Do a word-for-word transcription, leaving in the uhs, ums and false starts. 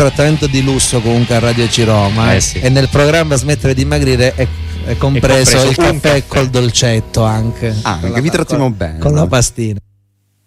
trattamento di lusso comunque a Radio Ciroma, eh sì. e nel programma Smettere di dimagrire è, è, compreso, è compreso il caffè, caffè col dolcetto anche. Ah, anche vi trattiamo bene. Con la pastina.